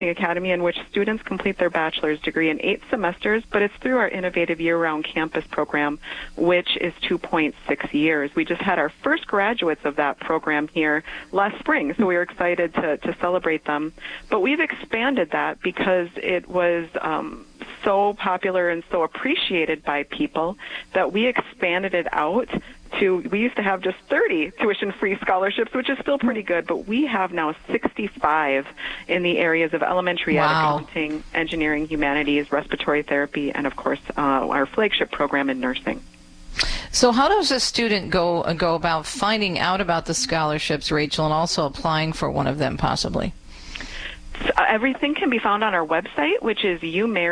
Academy, in which students complete their bachelor's degree in 8 semesters, but it's through our innovative year-round campus program, which is 2.6 years. We just had our first graduates of that program here last spring, so we were excited to celebrate them. But we've expanded that because it was so popular and so appreciated by people that we expanded it out we used to have just 30 tuition-free scholarships, which is still pretty good, but we have now 65 in the areas of elementary ed, accounting, engineering, humanities, respiratory therapy, and, of course, our flagship program in nursing. So how does a student go about finding out about the scholarships, Rachel, and also applying for one of them possibly? Everything can be found on our website, which is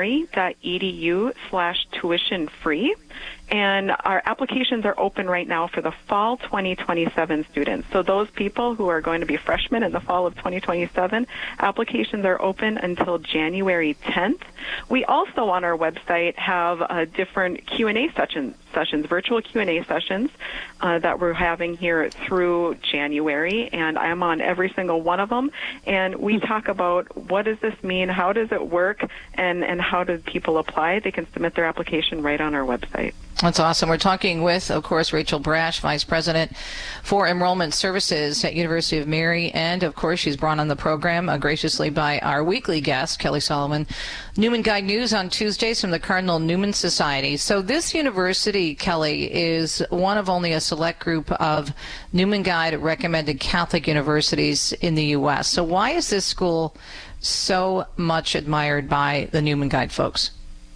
umary.edu/tuition-free. And our applications are open right now for the fall 2027 students. So those people who are going to be freshmen in the fall of 2027, applications are open until January 10th. We also on our website have different Q&A sessions, virtual Q&A sessions that we're having here through January, and I'm on every single one of them. And we talk about what does this mean, how does it work, and how do people apply. They can submit their application right on our website. That's awesome. We're talking with, of course, Rachel Brash, Vice President for Enrollment Services at University of Mary, and, of course, she's brought on the program graciously by our weekly guest, Kelly Solomon. Newman Guide News on Tuesdays from the Cardinal Newman Society. So this university, Kelly, is one of only a select group of Newman Guide recommended Catholic universities in the U.S. So why is this school so much admired by the Newman Guide folks?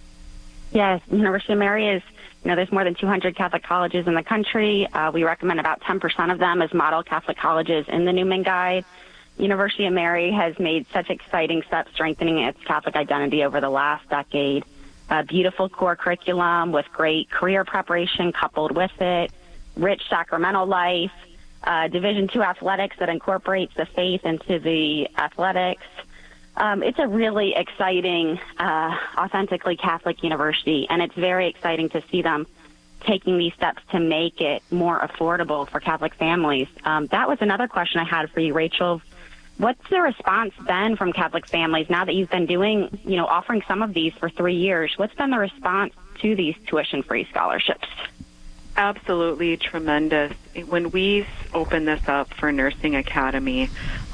Yes, University of Mary is, there's more than 200 Catholic colleges in the country. We recommend about 10% of them as model Catholic colleges in the Newman Guide. University of Mary has made such exciting steps strengthening its Catholic identity over the last decade. A beautiful core curriculum with great career preparation coupled with it, rich sacramental life, Division II athletics that incorporates the faith into the athletics. It's a really exciting, authentically Catholic university, and it's very exciting to see them taking these steps to make it more affordable for Catholic families. That was another question I had for you, Rachel. What's the response been from Catholic families now that you've been doing, offering some of these for 3 years? What's been the response to these tuition-free scholarships? Absolutely tremendous. When we opened this up for Nursing Academy,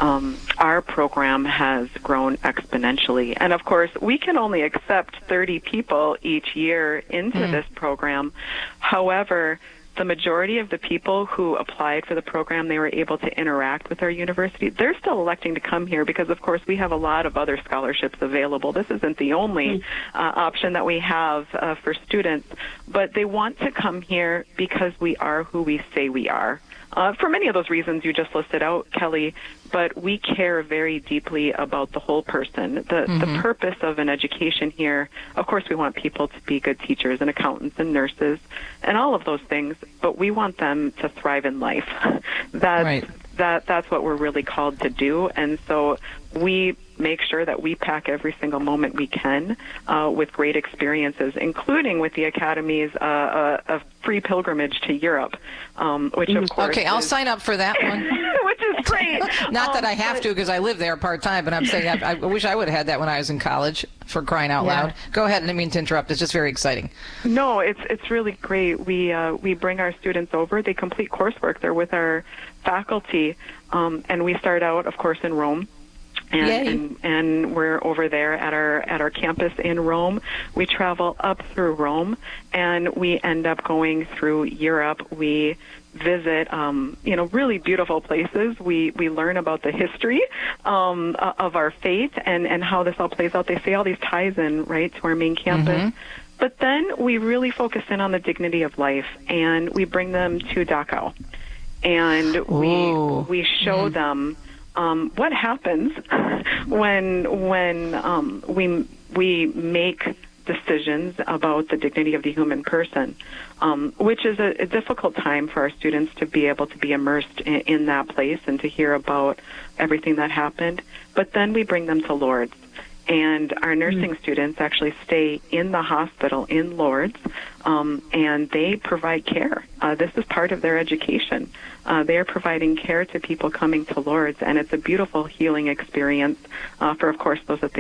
our program has grown exponentially. And of course, we can only accept 30 people each year into this program. However, the majority of the people who applied for the program, they were able to interact with our university. They're still electing to come here because, of course, we have a lot of other scholarships available. This isn't the only option that we have for students, but they want to come here because we are who we say we are. For many of those reasons you just listed out, Kelly, but we care very deeply about the whole person. The purpose of an education here, of course, we want people to be good teachers and accountants and nurses and all of those things, but we want them to thrive in life. That's what we're really called to do, and so we make sure that we pack every single moment we can with great experiences, including with the Academy's a free pilgrimage to Europe, which of course I'll sign up for that one. Which is great. Not that I have to because I live there part-time, but I'm saying I wish I would have had that when I was in college, for crying out loud. Go ahead, I didn't mean to interrupt. It's just very exciting. No, it's really great. We bring our students over. They complete coursework. They're with our faculty, and we start out, of course, in Rome. And we're over there at our campus in Rome. We travel up through Rome, and we end up going through Europe. We visit, really beautiful places. We learn about the history of our faith and how this all plays out. They say all these ties in, right, to our main campus. But then we really focus in on the dignity of life, and we bring them to Dachau. And we show them what happens when we make decisions about the dignity of the human person, which is a difficult time for our students to be able to be immersed in that place and to hear about everything that happened. But then we bring them to Lourdes. And our nursing students actually stay in the hospital in Lourdes, and they provide care. This is part of their education. They are providing care to people coming to Lourdes, and it's a beautiful healing experience for, of course, those that